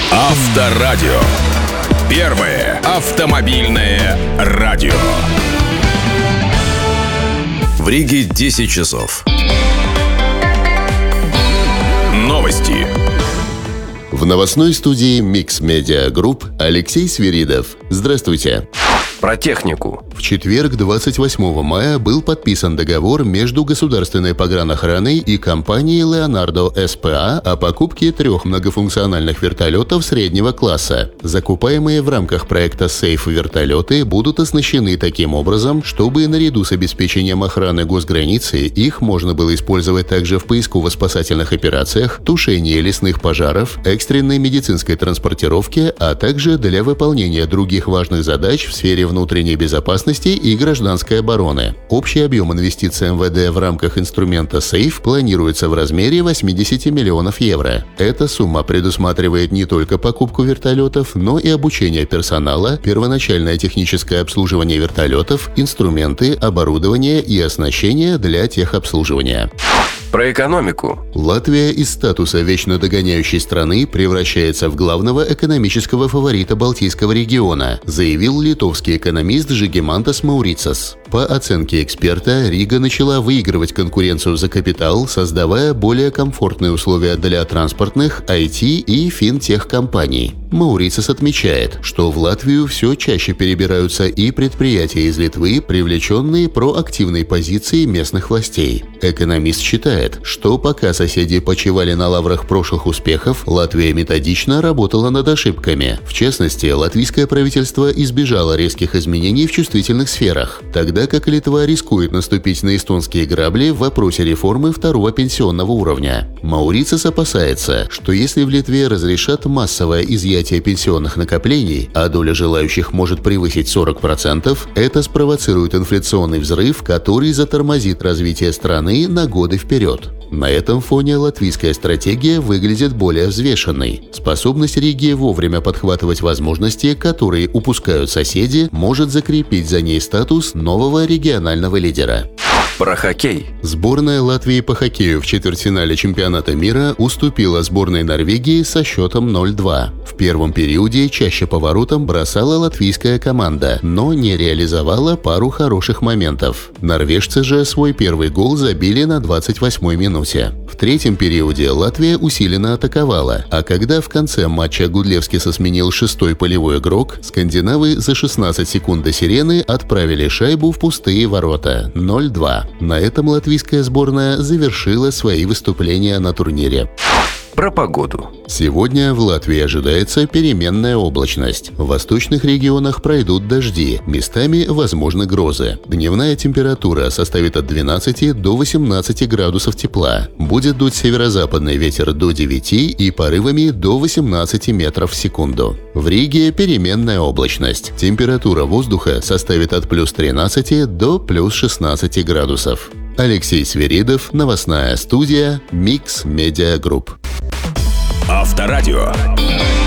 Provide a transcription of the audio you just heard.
Авторадио. Первое автомобильное радио. В Риге 10 часов. Новости. В новостной студии Mix Media Group Алексей Свиридов. Здравствуйте. Про технику. В четверг, 28 мая, был подписан договор между Государственной погранохраной и компанией Leonardo S.p.A. о покупке 3 многофункциональных вертолетов среднего класса. Закупаемые в рамках проекта SAFE вертолеты будут оснащены таким образом, чтобы наряду с обеспечением охраны госграницы их можно было использовать также в поисково-спасательных операциях, тушении лесных пожаров, экстренной медицинской транспортировке, а также для выполнения других важных задач в сфере внутренней безопасности и гражданской обороны. Общий объем инвестиций МВД в рамках инструмента SAFE планируется в размере 80 миллионов евро. Эта сумма предусматривает не только покупку вертолетов, но и обучение персонала, первоначальное техническое обслуживание вертолетов, инструменты, оборудование и оснащение для техобслуживания. Про экономику. Латвия из статуса вечно догоняющей страны превращается в главного экономического фаворита Балтийского региона, заявил литовский экономист Žygimantas Mauricas. По оценке эксперта, Рига начала выигрывать конкуренцию за капитал, создавая более комфортные условия для транспортных, IT и финтех-компаний. Mauricas отмечает, что в Латвию все чаще перебираются и предприятия из Литвы, привлеченные проактивной позицией местных властей. Экономист считает, что пока соседи почивали на лаврах прошлых успехов, Латвия методично работала над ошибками. В частности, латвийское правительство избежало резких изменений в чувствительных сферах, тогда как Литва рискует наступить на эстонские грабли в вопросе реформы второго пенсионного уровня. Mauricas опасается, что если в Литве разрешат массовое изъятие пенсионных накоплений, а доля желающих может превысить 40%, это спровоцирует инфляционный взрыв, который затормозит развитие страны на годы вперед. На этом фоне латвийская стратегия выглядит более взвешенной. Способность Риги вовремя подхватывать возможности, которые упускают соседи, может закрепить за ней статус нового регионального лидера. Про хоккей. Сборная Латвии по хоккею в четвертьфинале чемпионата мира уступила сборной Норвегии со счетом 0-2. В первом периоде чаще по воротам бросала латвийская команда, но не реализовала пару хороших моментов. Норвежцы же свой первый гол забили на 28-й минуте. В третьем периоде Латвия усиленно атаковала, а когда в конце матча Гудлевскиса сменил 6-й полевой игрок, скандинавы за 16 секунд до сирены отправили шайбу в пустые ворота – 0-2. На этом латвийская сборная завершила свои выступления на турнире. Про погоду. Сегодня в Латвии ожидается переменная облачность. В восточных регионах пройдут дожди, местами возможны грозы. Дневная температура составит от 12 до 18 градусов тепла. Будет дуть северо-западный ветер до 9 и порывами до 18 метров в секунду. В Риге переменная облачность. Температура воздуха составит от плюс 13 до плюс 16 градусов. Алексей Свиридов, новостная студия Mix Media Group. Авторадио.